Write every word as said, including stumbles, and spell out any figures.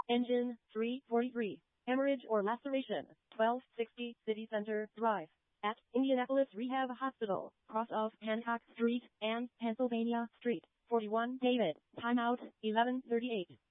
Engine three forty-three. Hemorrhage or laceration. twelve sixty City Center Drive. At Indianapolis Rehab Hospital, cross of Hancock Street and Pennsylvania Street. forty-one David. Timeout eleven thirty-eight.